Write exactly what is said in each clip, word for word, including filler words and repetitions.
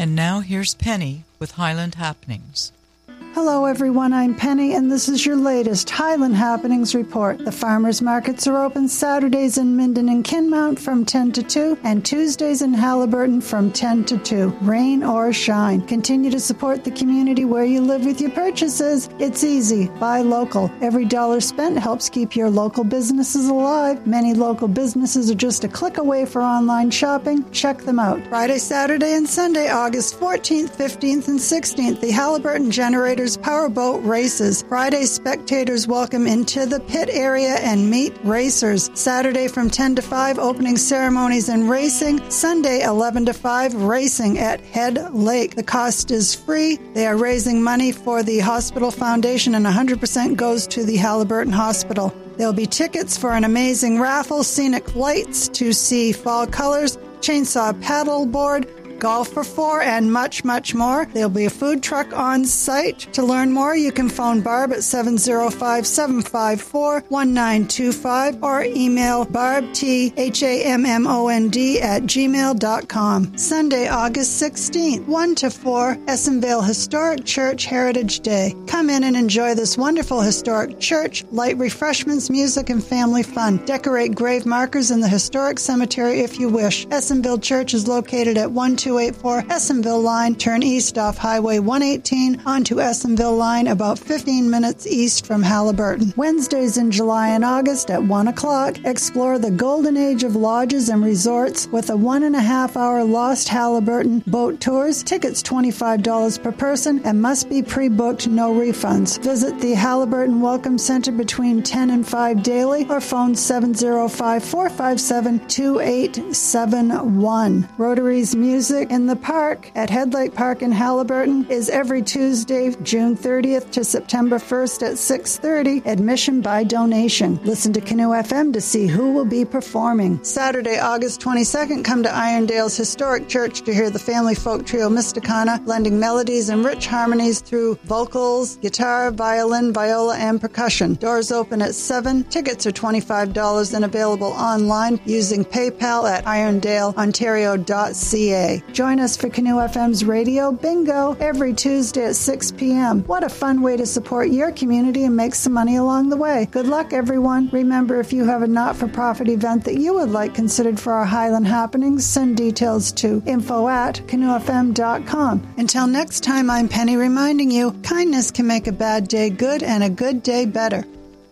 And now here's Penny with Highland Happenings. Hello everyone, I'm Penny and this is your latest Highland Happenings report. The farmers markets are open Saturdays in Minden and Kinmount from ten to two and Tuesdays in Haliburton from ten to two. Rain or shine. Continue to support the community where you live with your purchases. It's easy. Buy local. Every dollar spent helps keep your local businesses alive. Many local businesses are just a click away for online shopping. Check them out. Friday, Saturday, and Sunday, August fourteenth, fifteenth, and sixteenth, the Haliburton Generators Powerboat Races. Friday, spectators welcome into the pit area and meet racers. Saturday from ten to five, opening ceremonies and racing. Sunday, eleven to five, racing at Head Lake. The cost is free. They are raising money for the Hospital Foundation and one hundred percent goes to the Haliburton Hospital. There'll be tickets for an amazing raffle, scenic lights to see fall colors, chainsaw paddle board, golf for four, and much, much more. There'll be a food truck on site. To learn more, you can phone Barb at seven oh five, seven five four, one nine two five or email barb, T H A M M O N D, at gmail dot com. Sunday, August sixteenth, one to four, Essenvale Historic Church Heritage Day. Come in and enjoy this wonderful historic church, light refreshments, music, and family fun. Decorate grave markers in the historic cemetery if you wish. Essenvale Church is located at one two eight four Essenville Line. Turn east off Highway one eighteen onto Essenville Line, about fifteen minutes east from Haliburton. Wednesdays in July and August at one o'clock, explore the golden age of lodges and resorts with a one and a half hour Lost Haliburton boat tours. Tickets twenty-five dollars per person and must be pre-booked, no refunds. Visit the Haliburton Welcome Center between ten and five daily or phone seven oh five, four five seven, two eight seven one. Rotary's Music in the Park at Head Lake Park in Haliburton is every Tuesday, June thirtieth to September first at six thirty. Admission by donation. Listen to Canoe F M to see who will be performing. Saturday, August twenty-second, come to Irondale's Historic Church to hear the family folk trio Mysticana blending melodies and rich harmonies through vocals, guitar, violin, viola, and percussion. Doors open at seven. Tickets are twenty-five dollars and available online using PayPal at irondale ontario dot c a. Join us for Canoe F M's Radio Bingo every Tuesday at six p.m. What a fun way to support your community and make some money along the way. Good luck, everyone. Remember, if you have a not-for-profit event that you would like considered for our Highland Happenings, send details to info at canoe f m dot com. Until next time, I'm Penny reminding you, kindness can make a bad day good and a good day better.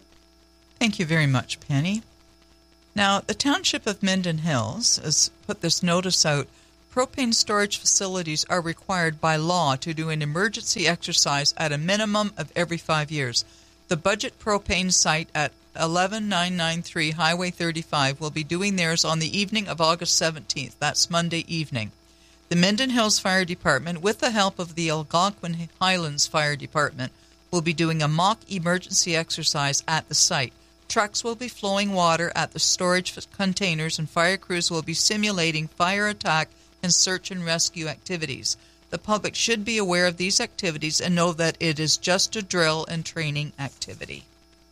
Thank you very much, Penny. Now, the Township of Minden Hills has put this notice out. Propane storage facilities are required by law to do an emergency exercise at a minimum of every five years. The Budget Propane site at eleven nine ninety-three Highway thirty-five will be doing theirs on the evening of August seventeenth. That's Monday evening. The Minden Hills Fire Department, with the help of the Algonquin Highlands Fire Department, will be doing a mock emergency exercise at the site. Trucks will be flowing water at the storage containers, and fire crews will be simulating fire attack and search and rescue activities. The public should be aware of these activities and know that it is just a drill and training activity.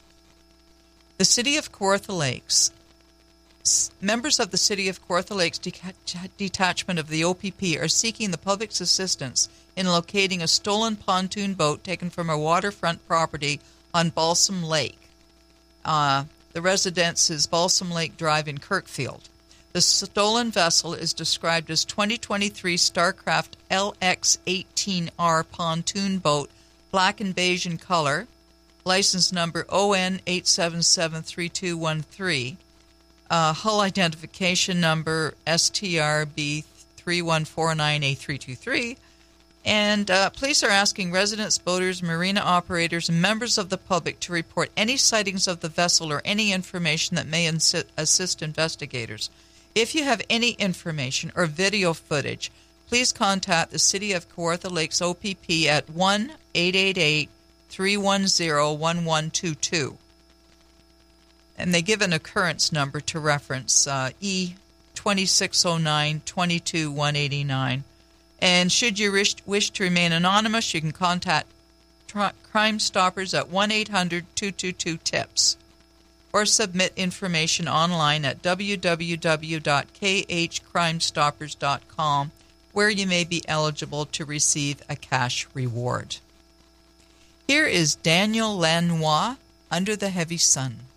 The City of Kawartha Lakes. Members of the City of Kawartha Lakes detachment of the O P P are seeking the public's assistance in locating a stolen pontoon boat taken from a waterfront property on Balsam Lake. Uh, the residence is Balsam Lake Drive in Kirkfield. The stolen vessel is described as twenty twenty-three Starcraft L X eighteen R pontoon boat, black and beige in color, license number O N eight seven seven three two one three, uh, hull identification number S T R B three one four nine A three two three, and uh, police are asking residents, boaters, marina operators, and members of the public to report any sightings of the vessel or any information that may insi- assist investigators. If you have any information or video footage, please contact the City of Kawartha Lakes O P P at one eight eight eight, three one zero, one one two two. And they give an occurrence number to reference, uh, E twenty-six oh nine, twenty-two one eighty-nine. And should you wish, wish to remain anonymous, you can contact tri- Crime Stoppers at one eight hundred, two two two, TIPS. Or submit information online at w w w dot k h crime stoppers dot com where you may be eligible to receive a cash reward. Here is Daniel Lanois, Under the Heavy Sun.